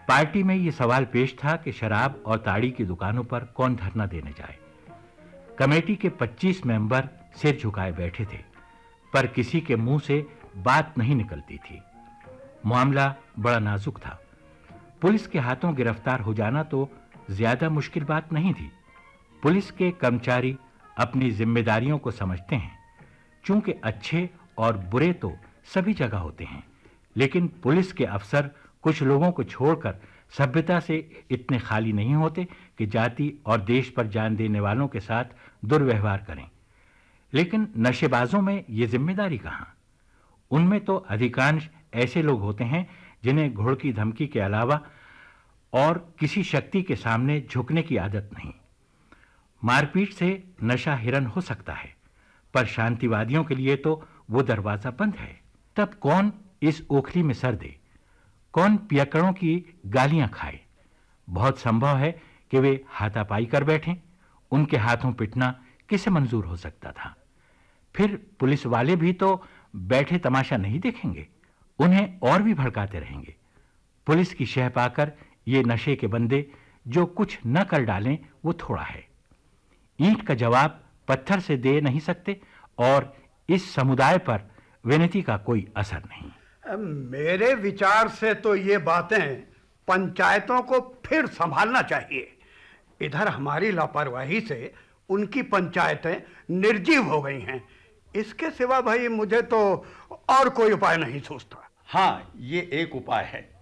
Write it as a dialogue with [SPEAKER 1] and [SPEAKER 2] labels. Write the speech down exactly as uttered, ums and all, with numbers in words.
[SPEAKER 1] Party में यह सवाल पेश था कि शराब और ताड़ी की दुकानों पर कौन धरना देने जाए। कमेटी के पच्चीस मेंबर सिर झुकाए बैठे थे, पर किसी के मुंह से बात नहीं निकलती थी। मामला बड़ा नाजुक था। पुलिस के हाथों गिरफ्तार हो जाना तो ज्यादा मुश्किल बात नहीं थी। पुलिस के कर्मचारी अपनी जिम्मेदारियों को समझते हैं, क्योंकि अच्छे और बुरे तो सभी जगह होते हैं, लेकिन पुलिस के अफसर कुछ लोगों को छोड़कर सभ्यता से इतने खाली नहीं होते कि जाति और देश पर जान देने वालों के साथ दुर्व्यवहार करें। लेकिन नशेबाजों में यह जिम्मेदारी कहां? उनमें तो अधिकांश ऐसे लोग होते हैं जिन्हें घुड़ की धमकी के अलावा और किसी शक्ति के सामने झुकने की आदत नहीं। मारपीट से नशा हिरन हो सकता है, पर शांतिवादियों के लिए तो वो दरवाजा बंद है। तब कौन इस ओखली में सर दे, कौन पियक्कड़ों की गालियां खाए? बहुत संभव है कि वे हाथापाई कर बैठें। उनके हाथों पिटना किसे मंजूर हो सकता था? फिर पुलिस वाले भी तो बैठे तमाशा नहीं देखेंगे, उन्हें और भी भड़काते रहेंगे। पुलिस की शह पाकर ये नशे के बंदे जो कुछ न कर डालें वो थोड़ा है। ईंट का जवाब पत्थर से दे नहीं सकते, और इस समुदाय पर विनती का कोई असर नहीं।
[SPEAKER 2] मेरे विचार से तो ये बातें पंचायतों को फिर संभालना चाहिए। इधर हमारी लापरवाही से उनकी पंचायतें निर्जीव हो गई हैं। इसके सिवा भाई मुझे तो और कोई उपाय नहीं सूझता।
[SPEAKER 3] हाँ, ये एक उपाय है।